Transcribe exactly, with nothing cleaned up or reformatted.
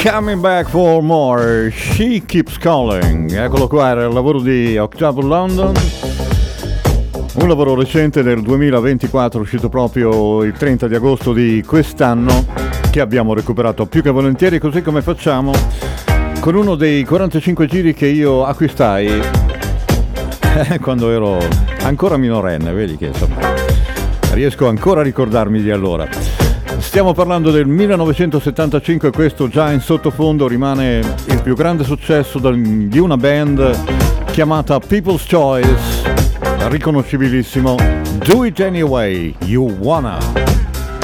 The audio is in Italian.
Coming Back for More, She Keeps Calling. Eccolo qua, era il lavoro di Octave London, un lavoro recente del duemilaventiquattro, uscito proprio il trenta di agosto di quest'anno, che abbiamo recuperato più che volentieri, così come facciamo con uno dei quarantacinque giri che io acquistai quando ero ancora minorenne. Vedi che insomma riesco ancora a ricordarmi di allora. Stiamo parlando del millenovecentosettantacinque e questo già in sottofondo rimane il più grande successo di una band chiamata People's Choice, riconoscibilissimo, Do It Anyway, You Wanna.